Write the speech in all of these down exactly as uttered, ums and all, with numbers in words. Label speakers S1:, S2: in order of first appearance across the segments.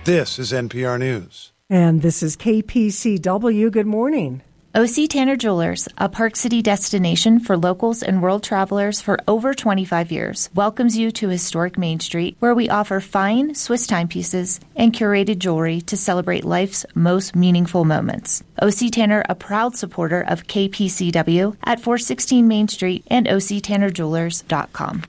S1: This is N P R News.
S2: And this is K P C W. Good morning.
S3: O C Tanner Jewelers, a Park City destination for locals and world travelers for over twenty-five years, welcomes you to historic Main Street, where we offer fine Swiss timepieces and curated jewelry to celebrate life's most meaningful moments. O C Tanner, a proud supporter of K P C W at four sixteen Main Street and O C Tanner Jewelers dot com.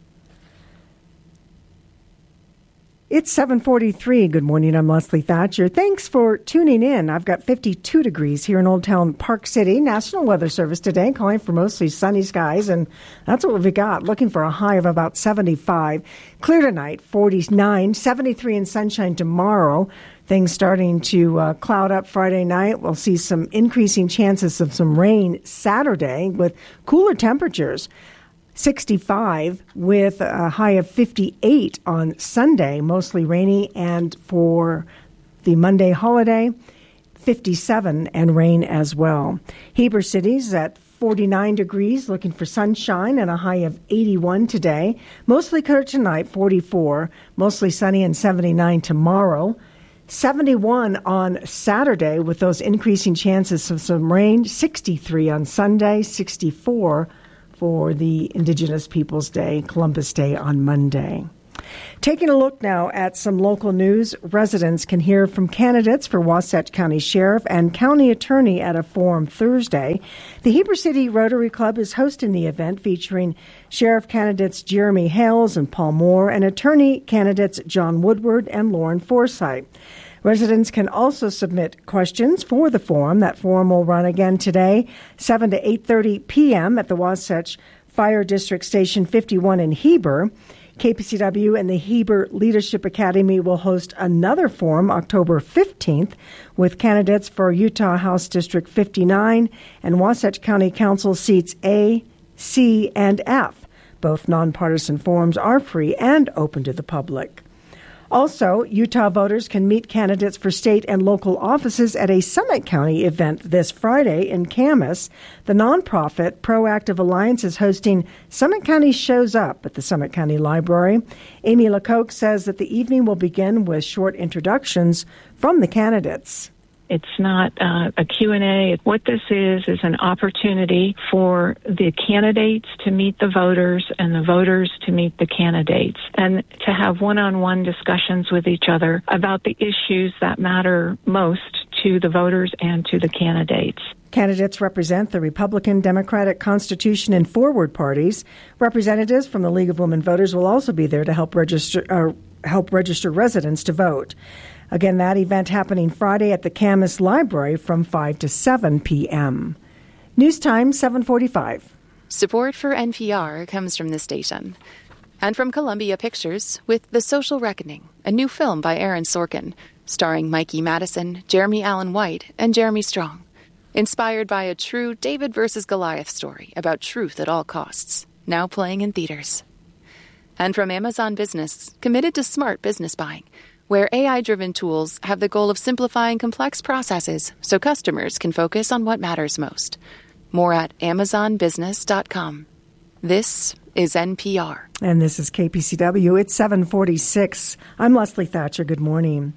S2: It's seven forty-three. Good morning. I'm Leslie Thatcher. Thanks for tuning in. I've got fifty-two degrees here in Old Town Park City. National Weather Service today calling for mostly sunny skies, and that's what we've got. Looking for a high of about seventy-five. Clear tonight, forty-nine, seventy-three in sunshine tomorrow. Things starting to uh, cloud up Friday night. We'll see some increasing chances of some rain Saturday with cooler temperatures. sixty-five with a high of fifty-eight on Sunday, mostly rainy, and for the Monday holiday, fifty-seven and rain as well. Heber City's at forty-nine degrees, looking for sunshine and a high of eighty-one today. Mostly clear tonight, forty-four, mostly sunny and seventy-nine tomorrow. seventy-one on Saturday with those increasing chances of some rain, sixty-three on Sunday, sixty-four for the Indigenous Peoples Day, Columbus Day on Monday. Taking a look now at some local news, residents can hear from candidates for Wasatch County Sheriff and County Attorney at a forum Thursday. The Heber City Rotary Club is hosting the event featuring Sheriff candidates Jeremy Hales and Paul Moore and Attorney candidates John Woodward and Lauren Forsythe. Residents can also submit questions for the forum. That forum will run again today, seven to eight thirty p.m. at the Wasatch Fire District Station fifty-one in Heber. K P C W and the Heber Leadership Academy will host another forum October fifteenth with candidates for Utah House District fifty-nine and Wasatch County Council seats A, C, and F. Both nonpartisan forums are free and open to the public. Also, Utah voters can meet candidates for state and local offices at a Summit County event this Friday in Camas. The nonprofit Proactive Alliance is hosting Summit County Shows Up at the Summit County Library. Amy Lecoq says that the evening will begin with short introductions from the candidates.
S4: It's not uh, a Q and A. What this is is an opportunity for the candidates to meet the voters and the voters to meet the candidates and to have one-on-one discussions with each other about the issues that matter most to the voters and to the candidates.
S2: Candidates represent the Republican, Democratic, Constitution, and Forward parties. Representatives from the League of Women Voters will also be there to help register, uh, help register residents to vote. Again, that event happening Friday at the Camas Library from five to seven p.m. News time, seven forty-five.
S5: Support for N P R comes from this station. And from Columbia Pictures with The Social Reckoning, a new film by Aaron Sorkin, starring Mikey Madison, Jeremy Allen White, and Jeremy Strong. Inspired by a true David versus Goliath story about truth at all costs, now playing in theaters. And from Amazon Business, committed to smart business buying, where A I-driven tools have the goal of simplifying complex processes so customers can focus on what matters most. More at amazon business dot com. This is N P R.
S2: And this is K P C W. It's seven forty-six. I'm Leslie Thatcher. Good morning.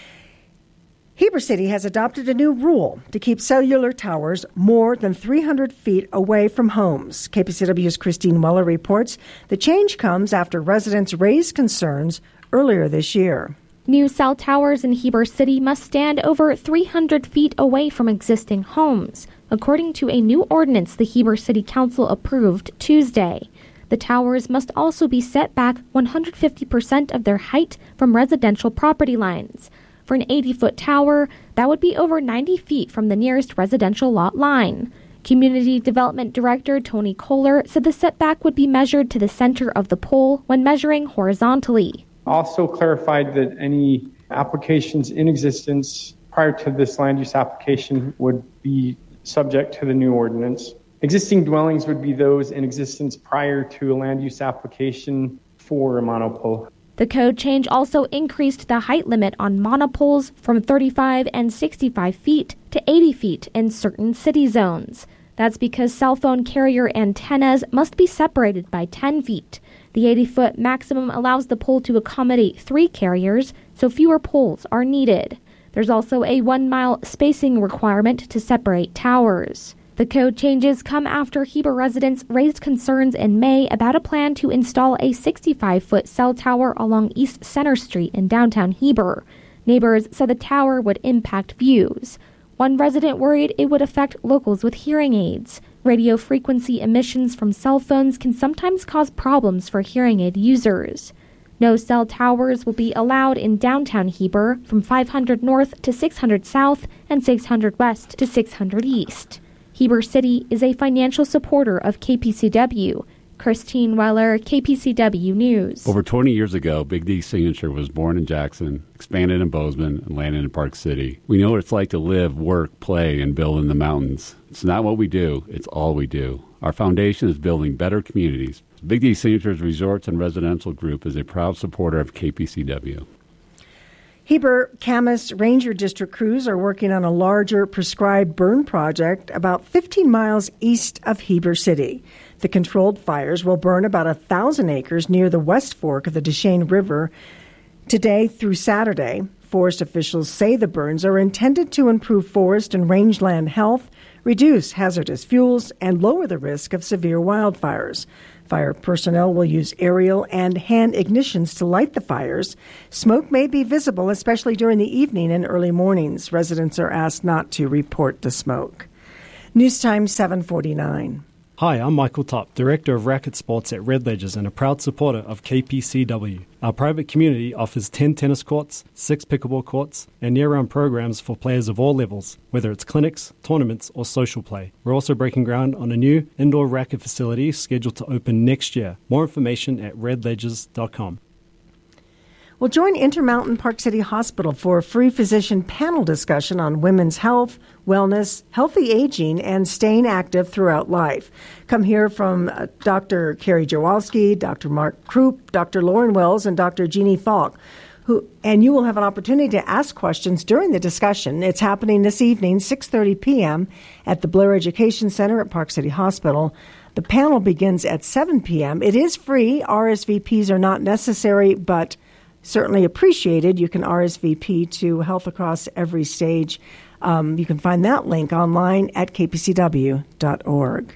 S2: Heber City has adopted a new rule to keep cellular towers more than three hundred feet away from homes. K P C W's Christine Weller reports the change comes after residents raised concerns earlier this year.
S6: New cell towers in Heber City must stand over three hundred feet away from existing homes, according to a new ordinance the Heber City Council approved Tuesday. The towers must also be set back one hundred fifty percent of their height from residential property lines. For an eighty-foot tower, that would be over ninety feet from the nearest residential lot line. Community Development Director Tony Kohler said the setback would be measured to the center of the pole when measuring horizontally.
S7: Also clarified that any applications in existence prior to this land use application would be subject to the new ordinance. Existing dwellings would be those in existence prior to a land use application for a monopole.
S6: The code change also increased the height limit on monopoles from thirty-five and sixty-five feet to eighty feet in certain city zones. That's because cell phone carrier antennas must be separated by ten feet. The eighty-foot maximum allows the pole to accommodate three carriers, so fewer poles are needed. There's also a one-mile spacing requirement to separate towers. The code changes come after Heber residents raised concerns in May about a plan to install a sixty-five-foot cell tower along East Center Street in downtown Heber. Neighbors said the tower would impact views. One resident worried it would affect locals with hearing aids. Radio frequency emissions from cell phones can sometimes cause problems for hearing aid users. No cell towers will be allowed in downtown Heber from five hundred north to six hundred south and six hundred west to six hundred east. Heber City is a financial supporter of K P C W. Christine Weller, K P C W News.
S8: Over twenty years ago, Big D Signature was born in Jackson, expanded in Bozeman, and landed in Park City. We know what it's like to live, work, play, and build in the mountains. It's not what we do, it's all we do. Our foundation is building better communities. Big D Signature's Resorts and Residential Group is a proud supporter of K P C W.
S2: Heber Camas Ranger District crews are working on a larger prescribed burn project about fifteen miles east of Heber City. The controlled fires will burn about one thousand acres near the West Fork of the Duchesne River today through Saturday. Forest officials say the burns are intended to improve forest and rangeland health, reduce hazardous fuels, and lower the risk of severe wildfires. Fire personnel will use aerial and hand ignitions to light the fires. Smoke may be visible, especially during the evening and early mornings. Residents are asked not to report the smoke. News Time seven forty-nine.
S9: Hi, I'm Michael Top, Director of Racket Sports at Red Ledgers and a proud supporter of K P C W. Our private community offers ten tennis courts, six pickleball courts, and year-round programs for players of all levels, whether it's clinics, tournaments, or social play. We're also breaking ground on a new indoor racket facility scheduled to open next year. More information at red ledgers dot com.
S2: Well, join Intermountain Park City Hospital for a free physician panel discussion on women's health, wellness, healthy aging, and staying active throughout life. Come hear from uh, Doctor Carrie Jawalski, Doctor Mark Krupp, Doctor Lauren Wells, and Doctor Jeannie Falk. Who, and you will have an opportunity to ask questions during the discussion. It's happening this evening, six thirty p.m. at the Blair Education Center at Park City Hospital. The panel begins at seven p.m. It is free. R S V Ps are not necessary, but certainly appreciated. You can R S V P to Health Across Every Stage. Um, you can find that link online at k p c w dot org.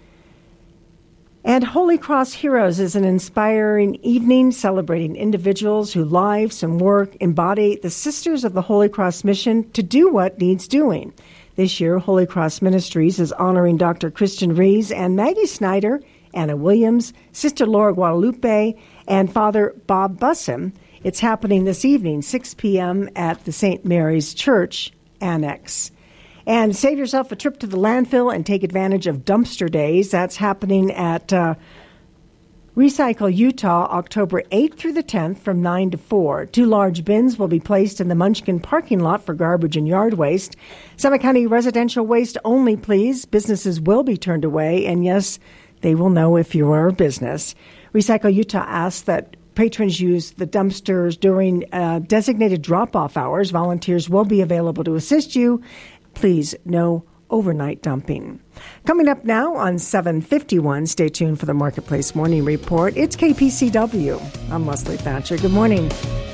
S2: And Holy Cross Heroes is an inspiring evening celebrating individuals whose lives and work embody the Sisters of the Holy Cross mission to do what needs doing. This year, Holy Cross Ministries is honoring Doctor Kristen Rees and Maggie Snyder, Anna Williams, Sister Laura Guadalupe, and Father Bob Bussam. It's happening this evening, six p.m. at the Saint Mary's Church Annex. And save yourself a trip to the landfill and take advantage of dumpster days. That's happening at uh, Recycle Utah, October eighth through the tenth from nine to four. Two large bins will be placed in the Munchkin parking lot for garbage and yard waste. Summit County residential waste only, please. Businesses will be turned away, and yes, they will know if you are a business. Recycle Utah asks that patrons use the dumpsters during uh, designated drop-off hours. Volunteers will be available to assist you. Please, no overnight dumping. Coming up now on seven fifty-one, stay tuned for the Marketplace Morning Report. It's K P C W. I'm Leslie Thatcher. Good morning.